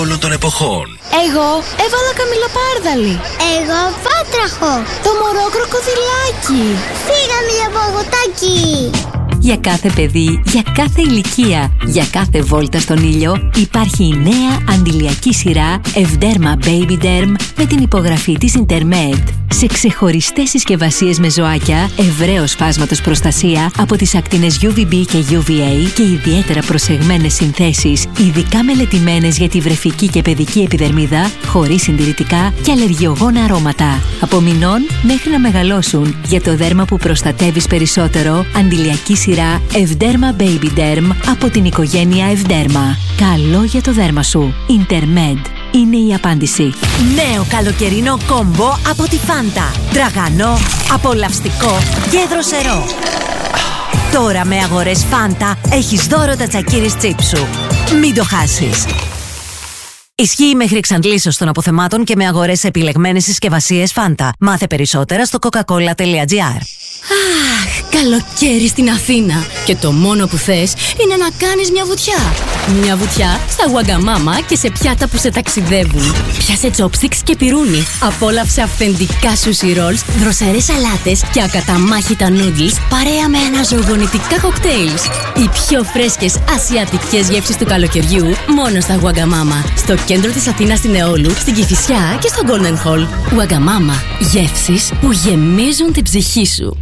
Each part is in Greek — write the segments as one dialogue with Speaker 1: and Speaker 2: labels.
Speaker 1: όλων των εποχών.
Speaker 2: Εγώ έβαλα καμιλοπάρδαλη.
Speaker 3: Εγώ βάτραχο.
Speaker 2: Το μωρό κροκοδιλάκι.
Speaker 3: Φύγαμε για παγωτάκι.
Speaker 4: Για κάθε παιδί, για κάθε ηλικία, για κάθε βόλτα στον ήλιο υπάρχει η νέα αντιλιακή σειρά Evderma Baby Derm με την υπογραφή της Intermed. Σε ξεχωριστές συσκευασίες με ζωάκια, ευρέως φάσματος προστασία από τις ακτίνες UVB και UVA και ιδιαίτερα προσεγμένες συνθέσεις, ειδικά μελετημένες για τη βρεφική και παιδική επιδερμίδα, χωρίς συντηρητικά και αλλεργιογόνα αρώματα. Από μηνών μέχρι να μεγαλώσουν, για το δέρμα που προστατεύεις περισσότερο, αντιλιακή σειρά Evderma Baby Derm από την οικογένεια Evderma. Καλό για το δέρμα σου. Intermed είναι η απάντηση.
Speaker 5: Νέο καλοκαιρινό κόμπο από τη Φάντα. Τραγανό, απολαυστικό και δροσερό. Τώρα με αγορές Φάντα έχεις δώρο τα τσακίρις τσίπ σου. Μην το χάσεις. Ισχύει μέχρι εξαντλήσεως των αποθεμάτων και με αγορές σε επιλεγμένες συσκευασίες Φάντα. Μάθε περισσότερα στο coca-cola.gr.
Speaker 2: Αχ, καλοκαίρι στην Αθήνα. Και το μόνο που θες είναι να κάνεις μια βουτιά. Μια βουτιά στα Wagamama και σε πιάτα που σε ταξιδεύουν. Πιάσε chopsticks και πιρούνι. Απόλαυσε αυθεντικά sushi rolls, δροσερές σαλάτες και ακαταμάχητα noodles παρέα με αναζωογονητικά κοκτέιλς. Οι πιο φρέσκες ασιατικές γεύσεις του καλοκαιριού μόνο στα Wagamama. Στο κέντρο της Αθήνας στην Εόλου, στην Κηφισιά και στο Golden Hall. Wagamama. Γεύσεις που γεμίζουν την ψυχή σου.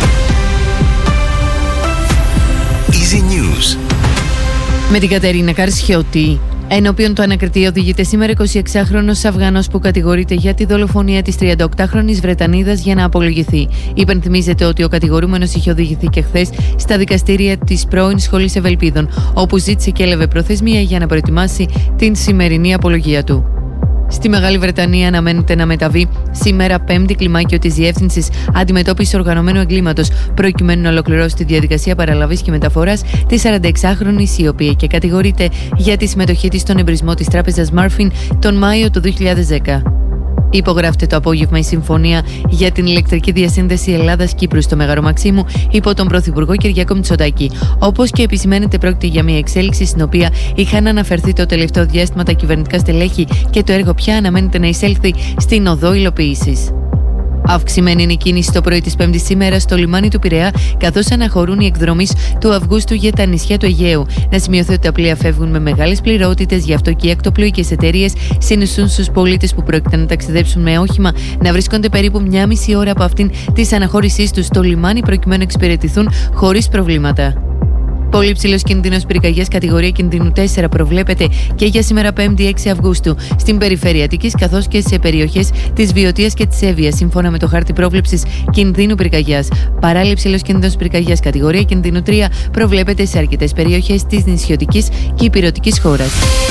Speaker 1: Easy News.
Speaker 6: Με την Κατερίνα Καρσιώτη. Ενώπιον του ανακριτή οδηγείται σήμερα 26χρονος Αφγανός που κατηγορείται για τη δολοφονία της 38χρονης Βρετανίδας για να απολογηθεί. Υπενθυμίζεται ότι ο κατηγορούμενος είχε οδηγηθεί και χθες στα δικαστήρια της πρώην Σχολής Ευελπίδων, όπου ζήτησε και έλαβε προθεσμία για να προετοιμάσει την σημερινή απολογία του. Στη Μεγάλη Βρετανία αναμένεται να μεταβεί σήμερα πέμπτη κλιμάκιο της Διεύθυνσης Αντιμετώπισης Οργανωμένου Εγκλήματος, προκειμένου να ολοκληρώσει τη διαδικασία παραλαβής και μεταφοράς της 46χρονης, η οποία και κατηγορείται για τη συμμετοχή της στον εμπρισμό της τράπεζας Murphy τον Μάιο του 2010. Υπογράφεται το απόγευμα η συμφωνία για την ηλεκτρική διασύνδεση Ελλάδας-Κύπρου στο Μέγαρο Μαξίμου υπό τον Πρωθυπουργό Κυριάκο Μητσοτάκη. Όπως και επισημαίνεται, πρόκειται για μια εξέλιξη στην οποία είχαν αναφερθεί το τελευταίο διάστημα τα κυβερνητικά στελέχη και το έργο πια αναμένεται να εισέλθει στην οδό υλοποίησης. Αυξημένη είναι η κίνηση το πρωί της Πέμπτης σήμερα στο λιμάνι του Πειραιά, καθώς αναχωρούν οι εκδρομείς του Αυγούστου για τα νησιά του Αιγαίου. Να σημειωθεί ότι τα πλοία φεύγουν με μεγάλες πληρότητες, γι' αυτό και οι ακτοπλοϊκές εταιρείες συνιστούν στους πολίτες που πρόκειται να ταξιδέψουν με όχημα να βρίσκονται περίπου μια μισή ώρα από αυτήν της αναχώρησής τους στο λιμάνι, προκειμένου να εξυπηρετηθούν χωρίς προβλήματα. Πολύ ψηλός κίνδυνος πυρκαγιάς κατηγορία κινδύνου 4 προβλέπεται και για σήμερα 5η 6 Αυγούστου στην περιφέρεια Αττικής, καθώς και σε περιοχές της Βιωτίας και της Εύβοιας, σύμφωνα με το χάρτη πρόβλεψης κινδύνου πυρκαγιάς. Παράλληλα, ψηλός κίνδυνος πυρκαγιάς κατηγορία κινδύνου 3 προβλέπεται σε αρκετές περιοχές της νησιωτικής και ηπειρωτικής χώρας.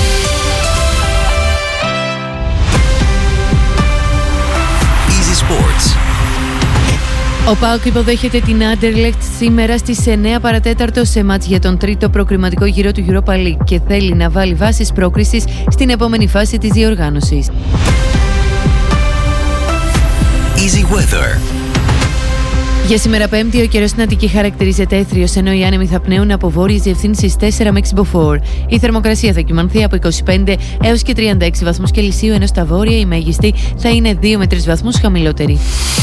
Speaker 1: Easy Sports.
Speaker 6: Ο ΠΑΟΚ υποδέχεται την Anderlecht σήμερα στις 9 παρατέταρτο σε μάτς για τον τρίτο προκριματικό γύρο του Europa League και θέλει να βάλει βάσεις πρόκρισης στην επόμενη φάση της διοργάνωσης.
Speaker 1: Easy Weather.
Speaker 6: Για σήμερα Πέμπτη, ο καιρός στην Αττική χαρακτηρίζεται έθριος, ενώ οι άνεμοι θα πνέουν από βόρειες διευθύνσεις 4 με 6 μποφόρ. Η θερμοκρασία θα κυμανθεί από 25 έως και 36 βαθμούς Κελσίου, ενώ στα βόρεια η μέγιστη θα είναι 2 με 3 βαθμούς χαμηλότερη.